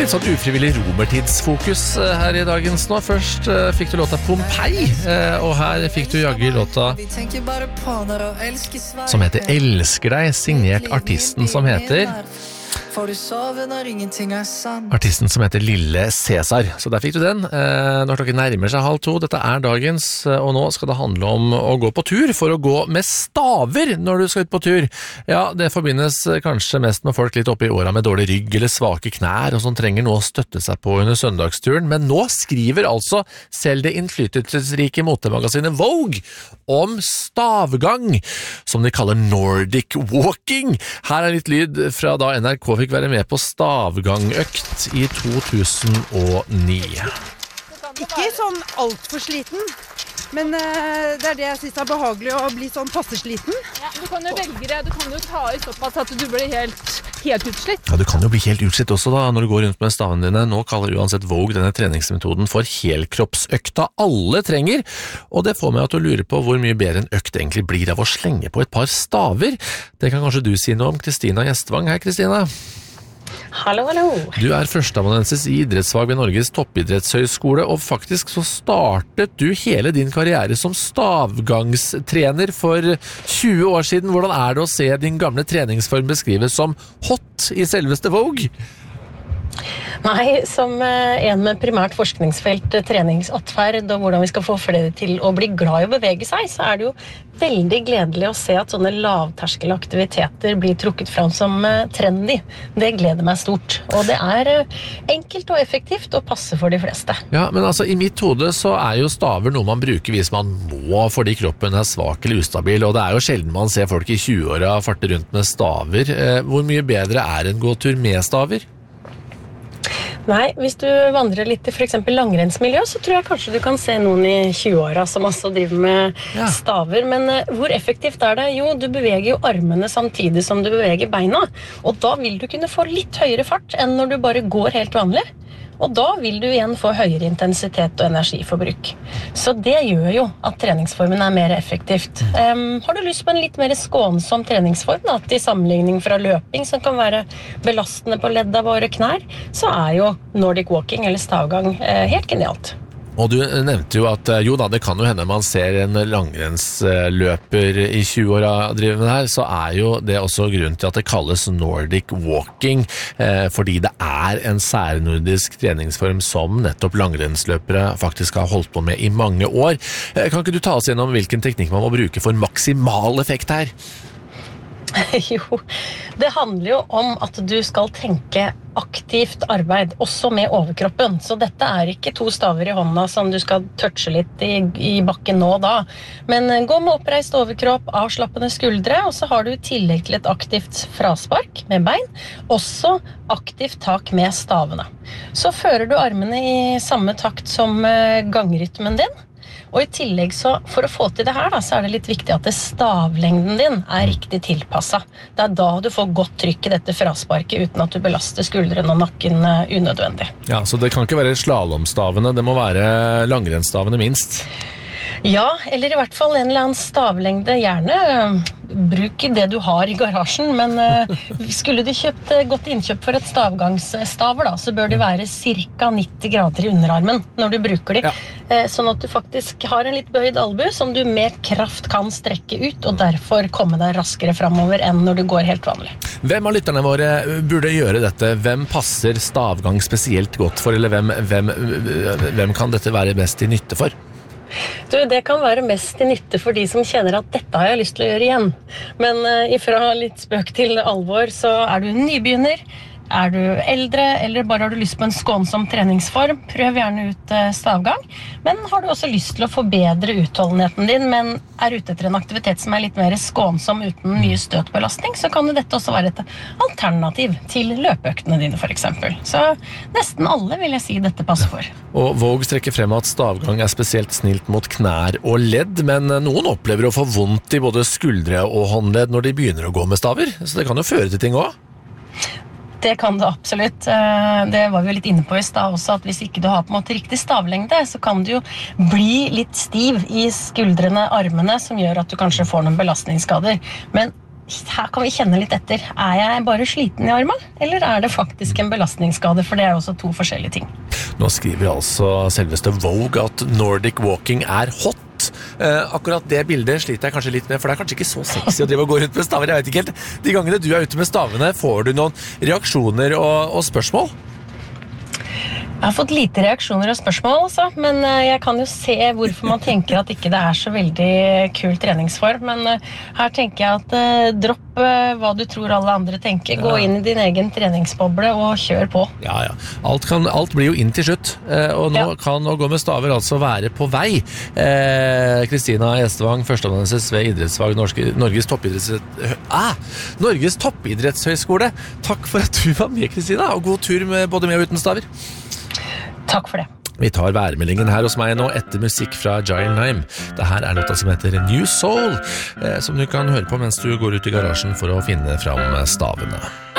litt sånn ufrivillig romertidsfokus her I dagens nå. Først fikk du låta Pompeii, og her fikk du jaggu låta som heter Elsker deg, signert artisten som heter Artisten som heter Lille Cæsar. Så der fikk du den. Når klokken nærmer seg 1:30, dette dagens, og nå skal det handle om å gå på tur, for å gå med staver når du skal ut på tur. Ja, det forbindes kanskje mest med folk litt oppe I åra med dårlig rygg eller svake knær, og som trenger noe å støtte seg på under søndagsturen. Men nå skriver altså selv det innflytelsesrike motemagasinet Vogue om stavgang, som de kaller Nordic Walking. Her litt lyd fra da NRK fikk være med på stavgangøkt I 2009. Ikke sånn alt for sliten, men det det jeg synes behagelig å bli sånn passe sliten. Ja, du kan jo velge det, du kan jo ta I såpass at du blir helt utslitt. Ja, du kan jo bli helt utslitt også da, når du går rundt med stavene dine. Nå kaller uansett Vogue denne treningsmetoden for helkroppsøkta alle trenger, og det får meg til å lure på hvor mye bedre en økt egentlig blir av å slenge på et par staver. Det kan kanskje du si noe om, Kristina Gjestvang. Hei, Kristina. Hallo, hallo. Du førsteamanuensis I idrettsfag ved Norges toppidrettshøyskole, og faktisk så startet du hele din karriere som stavgangstrener for 20 år siden. Hvordan det å se din gamle treningsform beskrives som hot I selveste Vogue? Nei, som en med primært forskningsfelt treningsatferd og hvordan vi skal få flere til å bli glad I å bevege seg, så det jo veldig gledelig å se at sånne lavterskelaktiviteter blir trukket fram som trendy. Det gleder meg stort, og det enkelt og effektivt og passe for de fleste. Ja, men altså I mitt hode så jo staver noe man bruker hvis man må fordi kroppen svak eller ustabil, og det jo sjelden man ser folk I 20-åra farte rundt med staver. Hvor mye bedre en gåtur med staver? Nei, hvis du vandrer litt I for eksempel langrennsmiljø, så tror jeg kanskje du kan se noen I 20-åra som også driver med staver. Men hvor effektivt det? Jo, du beveger jo armene samtidig som du beveger beina, og da vil du kunne få litt høyere fart enn når du bare går helt vanlig. Og da vil du igjen få høyere intensitet og energiforbruk. Så det gjør jo at treningsformen mer effektivt. Har du lyst på en litt mer skånsom treningsform, da, til sammenligning fra løping, som kan være belastende på ledd av våre knær, så jo Nordic Walking eller stavgang helt genialt. Og du nevnte jo at jo da, det kan jo hende man ser en langrennsløper I 20-åra drive med det her, så jo det også grunnen til at det kalles Nordic Walking, fordi det en særnordisk treningsform som nettopp langrennsløpere faktisk har holdt på med I mange år. Kan ikke du ta oss gjennom hvilken teknikk man må bruke for maksimal effekt her? Jo, det handler jo om at du skal tenke aktivt arbeid, også med overkroppen. Så dette ikke 2 staver I hånda som du skal touche litt I bakken nå og da. Men gå med oppreist overkropp, avslappende skuldre, og så har du I tillegg til et aktivt fraspark med bein, også aktivt tak med stavene. Så fører du armene I samme takt som gangrytmen din, og I tillegg så, for å få til det her da, så det litt viktig at stavlengden din riktig tilpasset. Det da du får godt trykk I dette frasparket uten at du belaster skuldrene og nakken unødvendig. Ja, så det kan ikke være slalomstavene, det må være langrennstavene minst. Ja, eller I hvert fall en eller annen stavlengde. Gjerne bruk det du har I garasjen, men skulle du kjøpt godt innkjøp for et stavgangsstaver da, så bør det være cirka 90 grader I underarmen når du bruker de. Sånn at du faktisk har en litt bøyd albu som du med kraft kan strekke ut, og derfor komme deg raskere fremover enn når du går helt vanlig. Hvem av lytterne våre burde gjøre dette? Hvem passer stavgang spesielt godt for, eller hvem kan dette være best til nytte for? Du, det kan være mest til nytte for de som kjenner at dette har jeg lyst til å gjøre igjen. Men ifra litt spøk til alvor, så du nybegynner, du eldre, eller bare har du lyst på en skånsom treningsform, prøv gjerne ut stavgang. Men har du også lyst til å forbedre utholdenheten din, men ute etter en aktivitet som litt mer skånsom uten mye støtbelastning, så kan jo dette også være et alternativ til løpeøktene dine for eksempel. Så nesten alle vil jeg si dette passer for. Og Vogue strekker frem at stavgang spesielt snilt mot knær og ledd, men noen opplever å få vondt I både skuldre og håndledd når de begynner å gå med staver, så det kan jo føre til ting også. Det kan det absolutt. Det var vi litt inne på I sted også, at hvis ikke du har på en måte riktig stavlengde, så kan du jo bli litt stiv I skuldrene, armene, som gjør at du kanskje får noen belastningsskader. Men her kan vi kjenne litt etter. Jeg bare sliten I armen, eller det faktisk en belastningsskade? For det jo også to forskjellige ting. Nå skriver altså selveste Vogue at Nordic Walking hot. Akkurat det bildet sliter jeg kanskje litt med, for det kanskje ikke så sexy å drive og gå rundt med staver, jeg vet ikke helt. De gangene du ute med stavene, får du noen reaksjoner og spørsmål? Jeg har fått lite reaksjoner og spørsmål, altså, men jeg kan jo se hvorfor man tenker at ikke det så veldig kul treningsform, men her tenker jeg at dropp hva du tror alle andre tenker, gå inn I din egen treningsboble og kjør på. Ja. Alt blir jo inn til slutt, og nå kan å gå med staver altså være på vei. Kristina Gjestvang, førsteamanuensis ved idrettsfag Norges toppidrettshøyskole. Takk for at du var med, Kristina, og god tur med både med og uten staver. Takk for det. Vi tar værmeldingen her hos meg nå etter musikk fra Giant Nime. Dette låta som heter New Soul, som du kan høre på mens du går ut I garasjen for å finne fram stavene.